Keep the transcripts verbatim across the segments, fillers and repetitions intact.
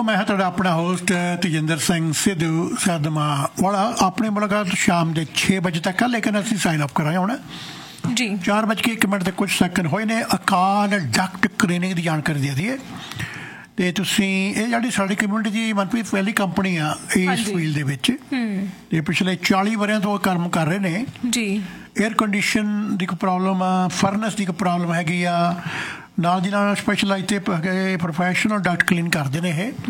मैं हाँ तुहाडा अपना होस्ट तजिंदर सिंह सिद्धू सदमा वाला। अपनी मुलाकात शाम के छे बजे तक है, लेकिन असीं साइन अप करांगे हुण जी चार बज के एक मिनट के कुछ सैकंड होए ने। अकाल डक्ट क्लीनिंग की जानकारी दे दईए ते तुसीं ये जिहड़ी साडी कम्यूनिटी दी मनप्रीत पहली कंपनी आ इस फील्ड दे विच ते पिछले चाली वरियां तो काम कर रहे ने जी। एयर कंडीशन की कोई प्रॉब्लम आ, फर्नस की कोई प्रॉब्लम हैगी आ, नाल दी नाल स्पैशलाइज ते प्रोफैशनल डक्ट क्लीन करदे ने।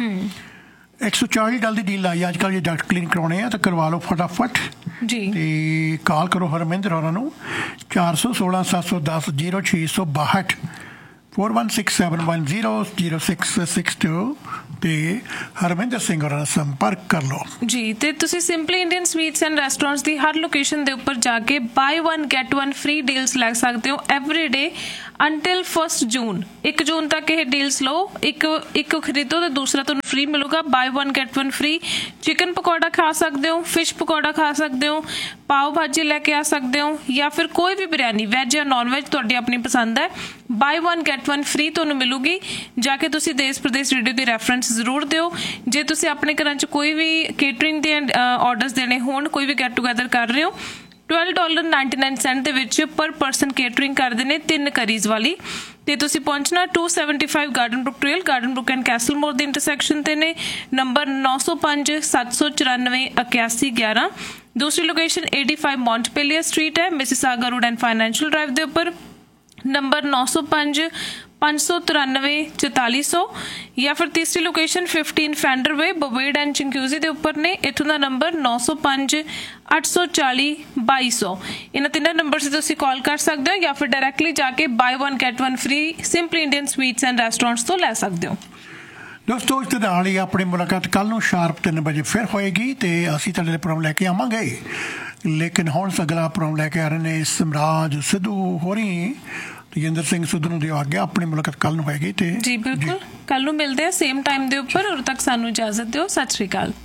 ये एक सौ चाली डॉलर की डील आई अजकल, ये डक्ट क्लीन करवाने हैं तो करवा लो फटाफट जी। ते कॉल करो हरमिंदर होरां नूं चार सौ सोलह सत्त सौ दस जीरो छे सौ बाहठ four one six seven one zero zero six six to ते हरमिंदर सिंह होरां नाल संपर्क कर लो जी। ते तुसीं simply Indian sweets and restaurants की हर लोकेशन के उपर जाके by one get one free deals लै सकते हो every day until first June. एक जून तक ये डील्स लो, एक एक खरीदो तो दूसरा तुहानूं free मिलूगा। By one get one free. Chicken pakora खा सकते हो, फिश पकौड़ा खा सकते हो, पाव भाजी लैके आ सकते हो, या फिर कोई भी बिरयानी वैज या नॉन वैज तुहाडी अपनी पसंद है। By one get one free तुहानूं मिलूगी। जाके तुसीं देश प्रदेश रेडियो की रैफरेंस जरूर दिओ। जे तुसीं अपने घरां च कोई भी केटरिंग दे ऑर्डर्स देने होण, कोई भी गेट टूगैदर कर रहे हो, twelve dollar ninety nine Saint दे विच पर परसन केटरिंग करते हैं तीन करीज वाली। तो तुसी पहुंचना to seventy five garden book trail, garden book and castle मोर के इंटरसैक्शन ते ने। नंबर नौ सौ पाँच सत्त सौ चौरानवे इक्यासी ग्यारह। दूसरी location eighty five Montpellier street है, Mississauga road and financial drive के उपर। नंबर नौ सौ पाँच पाँच सौ तिरानवे चौताली सौ। या फिर तीसरी location fifteen fender way बवेड and चिंक्यूजी के उपर ने। इथों का नंबर नौ सौ पाँच अठ सौ चाली बाई सौ। इन्होंने तीनों नंबर से तुसीं कॉल कर सकते हो या फिर डायरैक्टली जाके by one get one free simply Indian sweets and restaurants तो लै सकते हो। दोस्तों इस नाल ही अपनी मुलाकात कल नूं शार्प तीन बजे फिर होएगी तो असीं तुहाडे प्रोग्राम लैके आवांगे। लेकिन हुण अगला प्रोग्राम लैके आ रहे ने समराज सिद्धू होरी। तजिंदर सिंह सिद्धू नूं दिओ आग्या, अपनी मुलाकात कल नूं होएगी ते जी बिल्कुल कल नूं मिलते हैं सेम टाइम दे उपर। उद तक सानूं इजाजत दिओ। सत श्री अकाल।